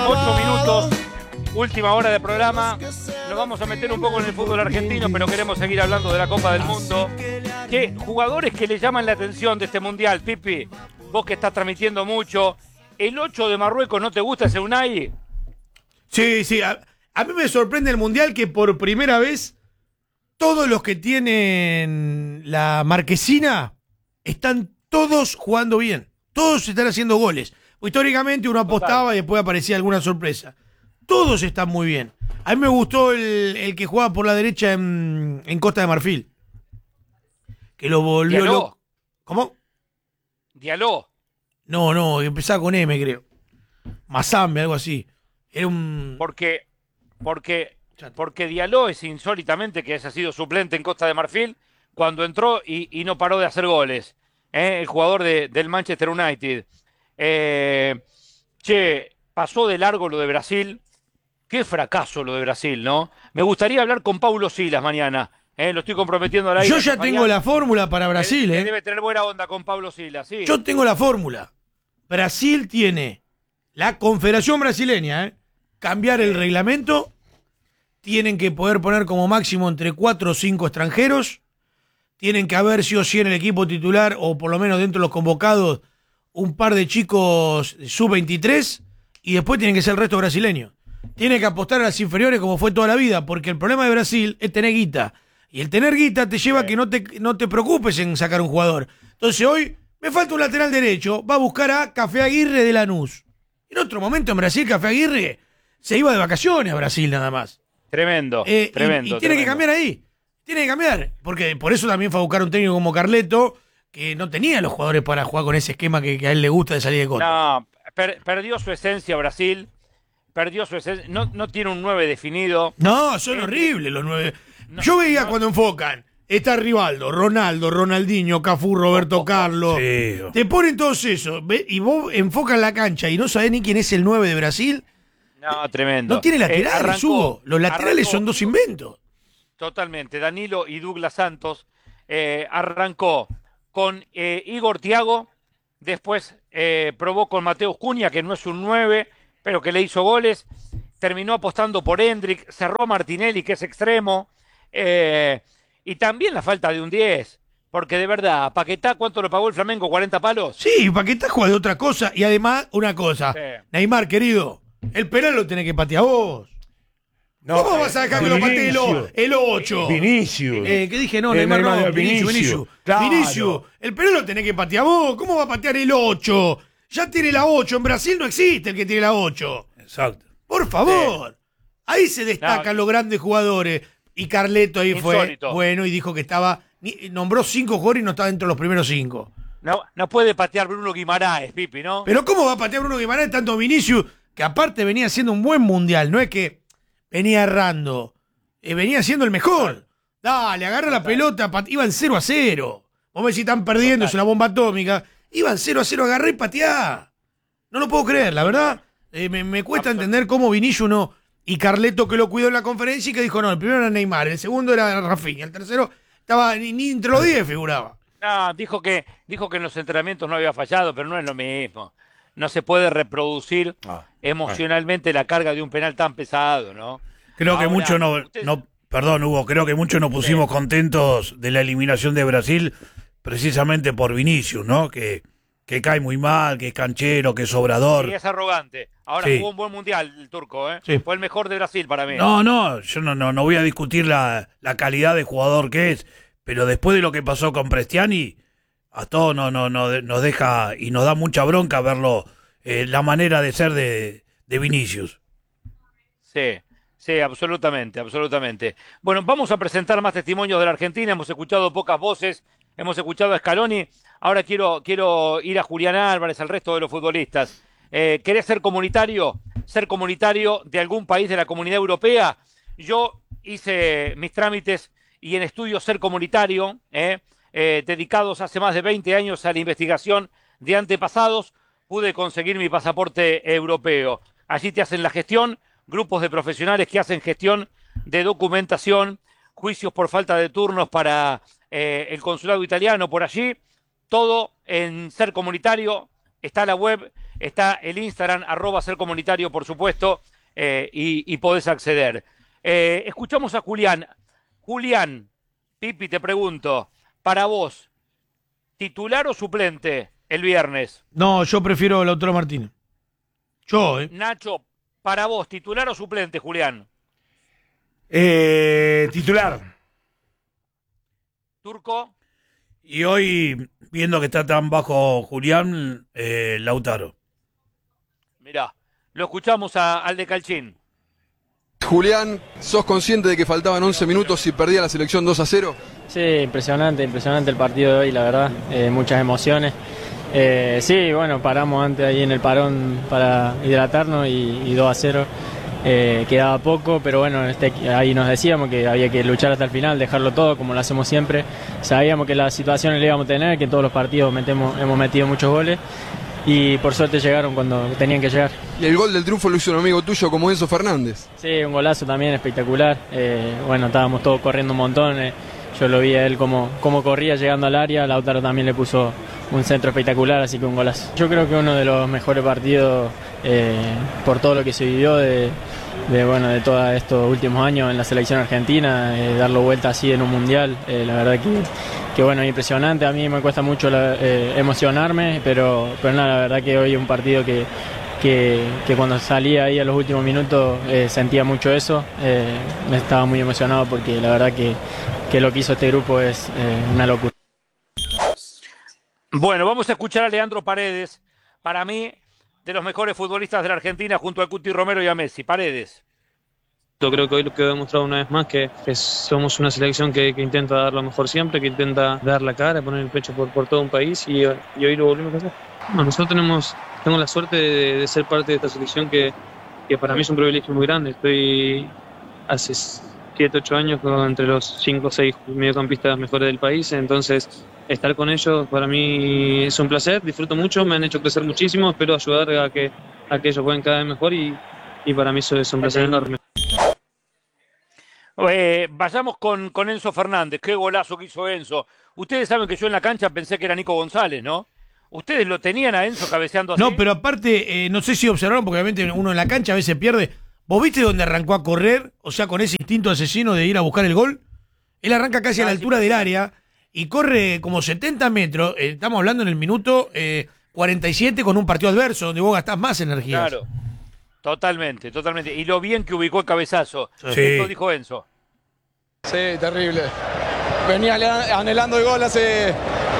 8 minutos, última hora de programa. Nos vamos a meter un poco en el fútbol argentino, pero queremos seguir hablando de la Copa del Mundo. ¿Qué jugadores que le llaman la atención de este Mundial, Pipi? Vos que estás transmitiendo mucho. ¿El 8 de Marruecos no te gusta ese Unai? Sí, sí. A mí me sorprende el Mundial que por primera vez todos los que tienen la marquesina están todos jugando bien. Todos están haciendo goles. Históricamente uno apostaba y después aparecía alguna sorpresa. Todos están muy bien. A mí me gustó el que jugaba por la derecha en Costa de Marfil. Que lo volvió loco. ¿Cómo? Diallo. No, empezaba con M, creo. Mazambe, algo así. Era un... Porque Diallo es insólitamente que haya sido suplente en Costa de Marfil cuando entró y no paró de hacer goles. El jugador del Manchester United. Pasó de largo lo de Brasil. Qué fracaso lo de Brasil, ¿no? Me gustaría hablar con Paulo Silas mañana. Lo estoy comprometiendo al aire. Yo ya tengo la fórmula para Brasil, Él debe tener buena onda con Paulo Silas, sí. Yo tengo la fórmula. Brasil tiene la Confederación Brasileña, cambiar el reglamento. Tienen que poder poner como máximo entre 4 o 5 extranjeros. Tienen que haber sí o sí en el equipo titular, o por lo menos dentro de los convocados, un par de chicos sub-23. Y después tienen que ser el resto brasileño. Tienen que apostar a las inferiores como fue toda la vida, porque el problema de Brasil es tener guita. Y el tener guita te lleva a que no te preocupes en sacar un jugador. Entonces hoy me falta un lateral derecho, va a buscar a Café Aguirre de Lanús. En otro momento en Brasil, Café Aguirre se iba de vacaciones a Brasil nada más. Tremendo, tremendo. Y tiene que cambiar ahí. Tiene que cambiar. Porque por eso también fue a buscar un técnico como Carleto, que no tenía los jugadores para jugar con ese esquema que a él le gusta de salir de contra. No, perdió su esencia Brasil. Perdió su esencia. No tiene un 9 definido. No, son horribles los 9. Yo veía cuando enfocan. Está Rivaldo, Ronaldo, Ronaldinho, Cafú, Roberto Carlos. Sí. Te ponen todos esos. Y vos enfocas la cancha y no sabés ni quién es el 9 de Brasil. No, tremendo. No tiene laterales, Hugo. Los laterales son dos inventos. Totalmente. Danilo y Douglas Santos arrancó con Igor Thiago. Después probó con Mateus Cunha, que no es un 9, pero que le hizo goles. Terminó apostando por Hendrick. Cerró Martinelli, que es extremo. Y también la falta de un 10. Porque de verdad, Paquetá, ¿cuánto lo pagó el Flamengo? ¿40 palos? Sí, Paquetá juega de otra cosa. Y además, una cosa. Sí. Neymar, querido, el penal lo tenés que patear vos. No, ¿cómo vas a dejar que lo patee el 8? Vinicius. ¿Qué dije? No, Neymar no. Vinicius. Claro. Vinicius, el penal lo tenés que patear vos. ¿Cómo va a patear el 8? Ya tiene la 8. En Brasil no existe el que tiene la 8. Exacto. Por favor. Ahí se destacan los grandes jugadores. Y Carleto ahí insólito. Fue bueno y dijo que estaba... Nombró 5 jugadores y no estaba dentro de los primeros 5. No puede patear Bruno Guimaraes, Pipi, ¿no? Pero ¿cómo va a patear Bruno Guimaraes tanto Vinicius? Que aparte venía haciendo un buen mundial. No es que venía errando. Venía siendo el mejor. Dale, agarra la pelota. Iban 0-0. Vos me decís, están perdiendo, es una bomba atómica. Iban 0-0, agarré y pateá. No lo puedo creer, la verdad. Me cuesta entender cómo Vinicius no... Y Carleto, que lo cuidó en la conferencia y que dijo, no, el primero era Neymar, el segundo era Rafinha, el tercero estaba ni entre los 10 figuraba. No, dijo que en los entrenamientos no había fallado, pero no es lo mismo. No se puede reproducir emocionalmente la carga de un penal tan pesado, ¿no? Creo que muchos perdón, Hugo, creo que muchos nos pusimos contentos de la eliminación de Brasil precisamente por Vinicius, ¿no? Que cae muy mal, que es canchero, que es sobrador. Y es arrogante. Ahora jugó un buen mundial el turco, ¿eh? Sí. Fue el mejor de Brasil para mí. No, yo no voy a discutir la calidad de jugador que es, pero después de lo que pasó con Prestiani, a todos nos deja y nos da mucha bronca verlo, la manera de ser de Vinicius. Sí, absolutamente. Bueno, vamos a presentar más testimonios de la Argentina. Hemos escuchado pocas voces, hemos escuchado a Scaloni. Ahora quiero ir a Julián Álvarez, al resto de los futbolistas. ¿Querés ser comunitario? ¿Ser comunitario de algún país de la Comunidad Europea? Yo hice mis trámites y en estudio Ser Comunitario, dedicados hace más de 20 años a la investigación de antepasados, pude conseguir mi pasaporte europeo. Allí te hacen la gestión, grupos de profesionales que hacen gestión de documentación, juicios por falta de turnos para el consulado italiano por allí. Todo en Ser Comunitario, está la web Está el Instagram, @sercomunitario, por supuesto, y podés acceder. Escuchamos a Julián. Julián, Pipi, te pregunto, para vos, ¿titular o suplente el viernes? No, yo prefiero a Lautaro Martínez. Yo, Nacho, para vos, ¿titular o suplente, Julián? Titular. Turco. Y hoy, viendo que está tan bajo Julián, Lautaro. Mirá, lo escuchamos al de Calchín. Julián, ¿sos consciente de que faltaban 11 minutos y perdía la selección 2-0? Sí, impresionante el partido de hoy, la verdad, muchas emociones. Sí, bueno, paramos antes ahí en el parón para hidratarnos y 2-0. Quedaba poco, pero bueno, ahí nos decíamos que había que luchar hasta el final, dejarlo todo como lo hacemos siempre. Sabíamos que las situaciones le íbamos a tener, que en todos los partidos hemos metido muchos goles y por suerte llegaron cuando tenían que llegar. Y el gol del triunfo lo hizo un amigo tuyo como Enzo Fernández. Sí, un golazo también espectacular. Bueno, estábamos todos corriendo un montón. Yo lo vi a él cómo corría llegando al área. Lautaro también le puso un centro espectacular, así que un golazo. Yo creo que uno de los mejores partidos por todo lo que se vivió de todos estos últimos años en la selección argentina, darlo vuelta así en un mundial, la verdad que bueno, es impresionante. A mí me cuesta mucho emocionarme, pero nada, la verdad que hoy es un partido que cuando salía ahí a los últimos minutos sentía mucho eso. Me estaba muy emocionado porque la verdad que lo que hizo este grupo es una locura. Bueno, vamos a escuchar a Leandro Paredes, para mí, de los mejores futbolistas de la Argentina, junto a Cuti Romero y a Messi. Paredes. Yo creo que hoy lo que he demostrado una vez más que somos una selección que intenta dar lo mejor siempre, que intenta dar la cara, poner el pecho por todo un país y hoy lo volvimos a hacer. Bueno, nosotros tengo la suerte de ser parte de esta selección que para mí es un privilegio muy grande. Estoy hace 7, 8 años entre los 5 o 6 mediocampistas mejores del país, entonces estar con ellos para mí es un placer, disfruto mucho, me han hecho crecer muchísimo, espero ayudar a que ellos jueguen cada vez mejor y para mí eso es un placer enorme. Vayamos con Enzo Fernández. Qué golazo que hizo Enzo. Ustedes saben que yo en la cancha pensé que era Nico González, ¿no? ¿Ustedes lo tenían a Enzo cabeceando así? No, pero aparte, no sé si observaron, porque obviamente uno en la cancha a veces pierde. ¿Vos viste dónde arrancó a correr? O sea, con ese instinto asesino de ir a buscar el gol. Él arranca casi a la altura del área y corre como 70 metros. Estamos hablando en el minuto 47 con un partido adverso, donde vos gastás más energía. Claro. Totalmente. Y lo bien que ubicó el cabezazo. Sí. Esto dijo Enzo. Sí, terrible. Venía anhelando el gol hace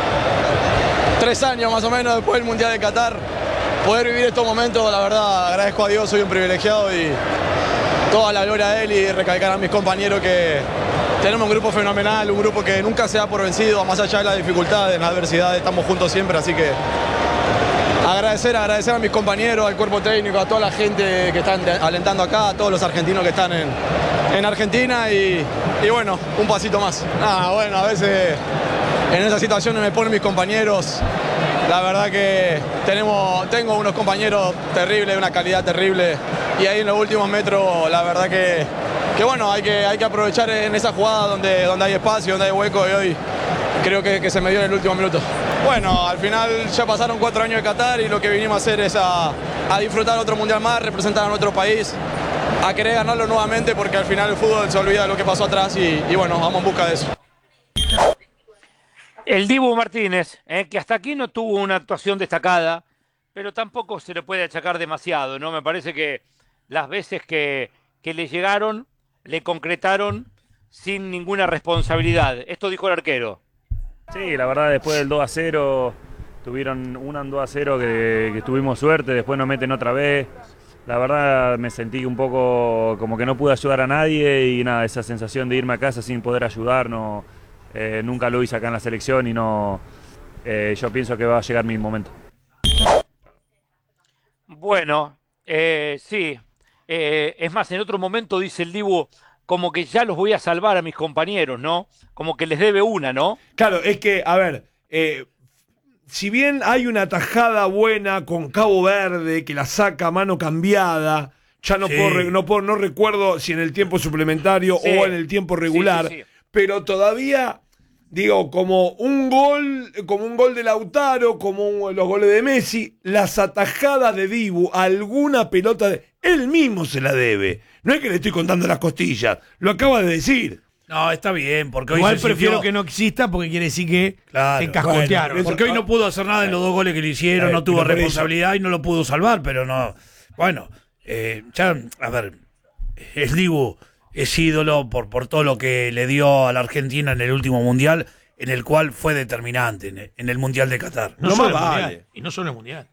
3 años más o menos después del Mundial de Qatar. Poder vivir estos momentos, la verdad, agradezco a Dios, soy un privilegiado y toda la gloria a él y recalcar a mis compañeros que tenemos un grupo fenomenal, un grupo que nunca se da por vencido, más allá de las dificultades, de las adversidades, estamos juntos siempre, así que agradecer a mis compañeros, al cuerpo técnico, a toda la gente que están alentando acá, a todos los argentinos que están en Argentina y bueno, un pasito más. Bueno, a veces en esas situaciones me ponen mis compañeros. La verdad que tengo unos compañeros terribles, una calidad terrible y ahí en los últimos metros la verdad que bueno, hay que aprovechar en esa jugada donde hay espacio, donde hay hueco y hoy creo que se me dio en el último minuto. Bueno, al final ya pasaron 4 años de Qatar y lo que vinimos a hacer es a disfrutar otro mundial más, representar a nuestro país, a querer ganarlo nuevamente porque al final el fútbol se olvida de lo que pasó atrás y bueno, vamos en busca de eso. El Dibu Martínez, que hasta aquí no tuvo una actuación destacada, pero tampoco se le puede achacar demasiado, ¿no? Me parece que las veces que le llegaron, le concretaron sin ninguna responsabilidad. Esto dijo el arquero. Sí, la verdad, después del 2-0, tuvieron un 2-0 que tuvimos suerte, después nos meten otra vez. La verdad me sentí un poco como que no pude ayudar a nadie y nada, esa sensación de irme a casa sin poder ayudar, no, nunca lo hice acá en la selección y no, yo pienso que va a llegar mi momento. Bueno, sí, es más, en otro momento dice el Dibu como que ya los voy a salvar a mis compañeros, ¿no? Como que les debe una, ¿no? Claro, es que, a ver, si bien hay una tajada buena con Cabo Verde que la saca a mano cambiada, ya no, Sí. no recuerdo si en el tiempo suplementario Sí. o en el tiempo regular, Sí. pero todavía Digo, como un gol de Lautaro, los goles de Messi, las atajadas de Dibu, alguna pelota él mismo se la debe. No es que le estoy contando las costillas, lo acaba de decir. No, está bien, porque hoy Igual se prefiero sintió... que no exista porque quiere decir que Claro, te cascotearon. bueno, Porque hoy no pudo hacer nada en los 2 goles que le hicieron, no tuvo pero por responsabilidad y no lo pudo salvar, pero no. Bueno, ya, a ver, el Dibu es ídolo por todo lo que le dio a la Argentina en el último Mundial, en el cual fue determinante, en el Mundial de Qatar. No No solo más el vale. mundial. Y no solo el mundial.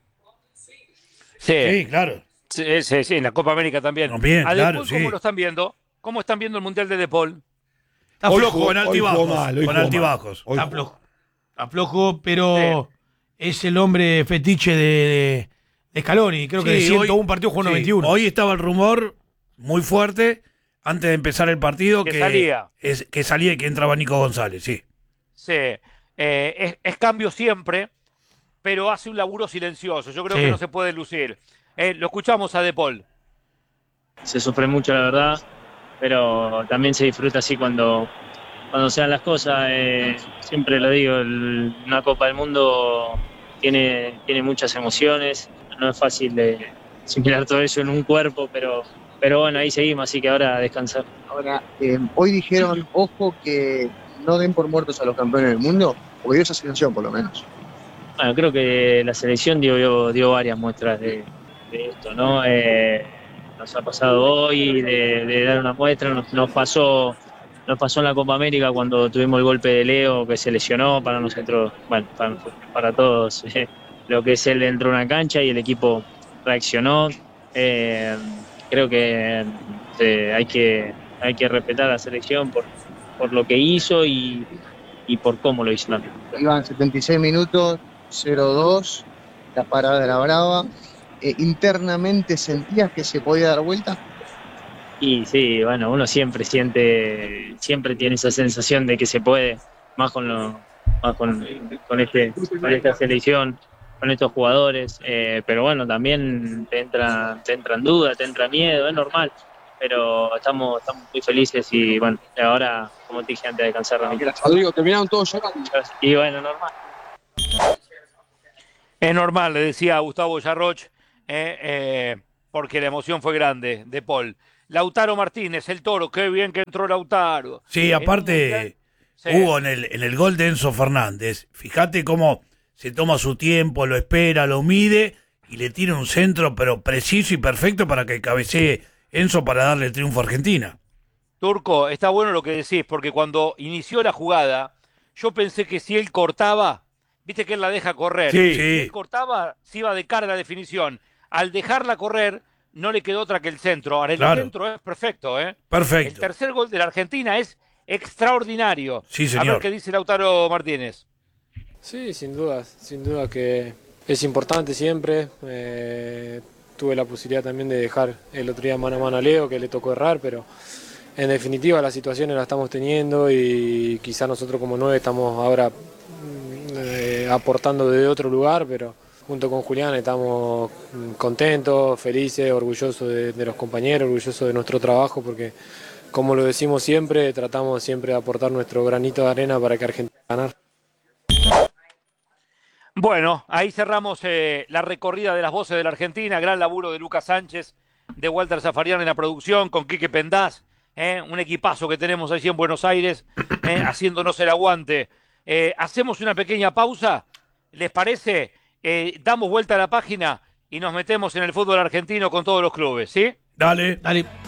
Sí, claro. Sí, en la Copa América también. También, ¿A De claro, Paul cómo sí. lo están viendo? ¿Cómo están viendo el Mundial de De Paul? Está Hoy flojo. jugó- con hoy altibajos, jugó mal, hoy con jugó altibajos. mal. Hoy Está jugó. flojo. Está flojo, pero es el hombre fetiche de Scaloni. Creo que de Sí, 101 partidos jugó sí, 91. Hoy estaba el rumor muy fuerte, antes de empezar el partido, Que salía. que salía y que entraba Nico González, sí. Sí. Es cambio siempre, pero hace un laburo silencioso. Yo creo Sí. que no se puede lucir. Lo escuchamos a De Paul. Se sufre mucho, la verdad, pero también se disfruta así cuando se dan las cosas. Siempre lo digo, una Copa del Mundo tiene muchas emociones, no es fácil de asimilar todo eso en un cuerpo, pero bueno, ahí seguimos, así que ahora a descansar. Ahora, hoy dijeron, ojo, que no den por muertos a los campeones del mundo, o dio esa sensación por lo menos. Bueno, creo que la selección dio varias muestras de esto, ¿no? Nos ha pasado hoy de dar una muestra, nos pasó en la Copa América cuando tuvimos el golpe de Leo, que se lesionó para nosotros, bueno, para todos, lo que es él dentro de una cancha y el equipo reaccionó. Creo que hay que respetar a la selección por lo que hizo y por cómo lo hizo también. Iban 76 minutos, 0-2, la parada de la Brava. ¿Internamente sentías que se podía dar vuelta? Y sí, bueno, uno siempre tiene esa sensación de que se puede, más con esta selección, con estos jugadores, pero bueno, también te entran dudas, te entra miedo, es normal, pero estamos muy felices y bueno, ahora, como te dije antes de descansar, Rodrigo, terminaron todos llorando. y bueno, normal. Es normal, le decía a Gustavo Yarroch, porque la emoción fue grande, De Paul. Lautaro Martínez, el Toro, qué bien que entró Lautaro. Sí, aparte, Sí. Hugo, en el gol de Enzo Fernández, fíjate cómo se toma su tiempo, lo espera, lo mide y le tira un centro, pero preciso y perfecto para que cabecee Enzo para darle el triunfo a Argentina. Turco, está bueno lo que decís, porque cuando inició la jugada, yo pensé que si él cortaba, viste que él la deja correr. Sí. Si él cortaba, se iba de cara a la definición. Al dejarla correr, no le quedó otra que el centro. Ahora, el Claro. centro es perfecto, ¿eh? El Perfecto. tercer gol de la Argentina es extraordinario. Sí, A señor. ver qué dice Lautaro Martínez. Sí, sin duda que es importante siempre. Tuve la posibilidad también de dejar el otro día mano a mano a Leo, que le tocó errar, pero en definitiva las situaciones las estamos teniendo y quizá nosotros como 9 estamos ahora aportando de otro lugar, pero junto con Julián estamos contentos, felices, orgullosos de los compañeros, orgullosos de nuestro trabajo, porque como lo decimos siempre, tratamos siempre de aportar nuestro granito de arena para que Argentina gane. Bueno, ahí cerramos la recorrida de las voces de la Argentina. Gran laburo de Lucas Sánchez, de Walter Zafarian en la producción, con Quique Pendaz, un equipazo que tenemos allí en Buenos Aires, haciéndonos el aguante. Hacemos una pequeña pausa, ¿les parece? Damos vuelta a la página y nos metemos en el fútbol argentino con todos los clubes, ¿sí? Dale. Dale.